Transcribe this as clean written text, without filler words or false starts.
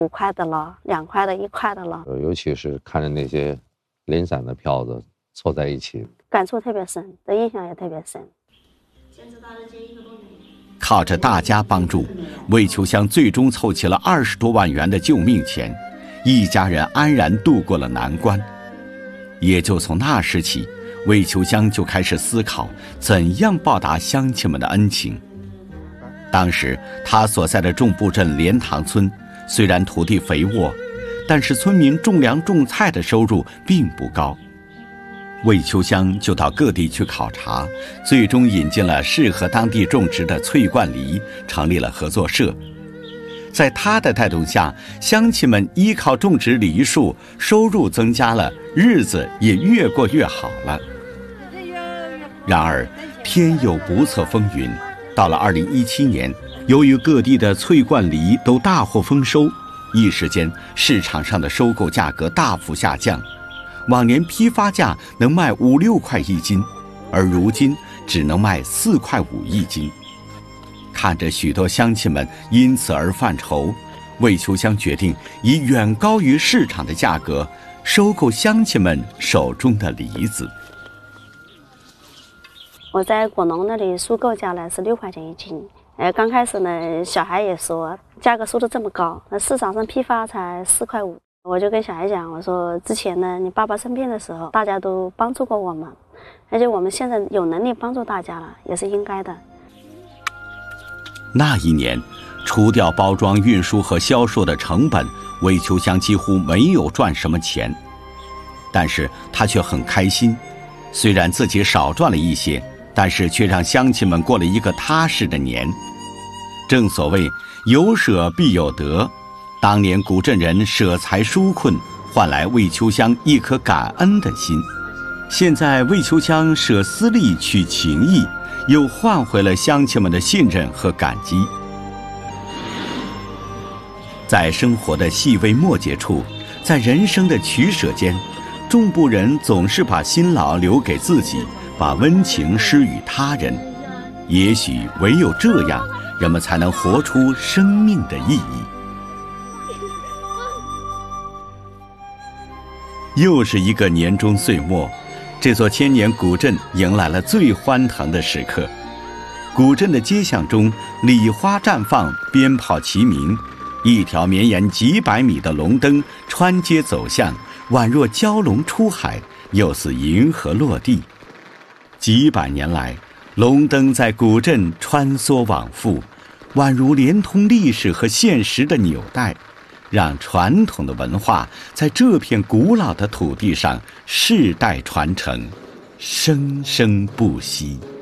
5块的了，2块的，1块的了。 尤其是看着那些零散的票子凑在一起， 感触特别深，的印象也特别深。 靠着大家帮助，魏秋香最终凑齐了20多万元的救命钱，一家人安然度过了难关。也就从那时起，魏秋香就开始思考怎样报答乡亲们的恩情。当时他所在的众埠镇莲塘村虽然土地肥沃，但是村民种粮种菜的收入并不高。魏秋香就到各地去考察，最终引进了适合当地种植的翠冠梨，成立了合作社。在他的带动下，乡亲们依靠种植梨树，收入增加了，日子也越过越好了。然而天有不测风云，到了2017年，由于各地的翠冠梨都大获丰收，一时间市场上的收购价格大幅下降。往年批发价能卖5、6块一斤，而如今只能卖4块5一斤。看着许多乡亲们因此而犯愁，魏秋香决定以远高于市场的价格收购乡亲们手中的梨子。 我在果农那里收购价呢是6块钱一斤。刚开始呢，小孩也说价格收得这么高，那市场上批发才4块5。我就跟小孩讲，我说之前呢，你爸爸生病的时候，大家都帮助过我们，而且我们现在有能力帮助大家了，也是应该的。 那一年，除掉包装、运输和销售的成本，魏秋香几乎没有赚什么钱，但是他却很开心。虽然自己少赚了一些，但是却让乡亲们过了一个踏实的年。正所谓有舍必有得，当年古镇人舍财纾困，换来魏秋香一颗感恩的心。现在魏秋香舍私利取情义，又换回了乡亲们的信任和感激。在生活的细微末节处，在人生的取舍间，众埠人总是把辛劳留给自己，把温情施予他人。也许唯有这样，人们才能活出生命的意义。又是一个年终岁末，这座千年古镇迎来了最欢腾的时刻。古镇的街巷中，礼花绽放，鞭炮齐鸣，一条绵延几百米的龙灯穿街走巷，宛若蛟龙出海，又似银河落地。几百年来，龙灯在古镇穿梭往复，宛如连通历史和现实的纽带，让传统的文化在这片古老的土地上世代传承，生生不息。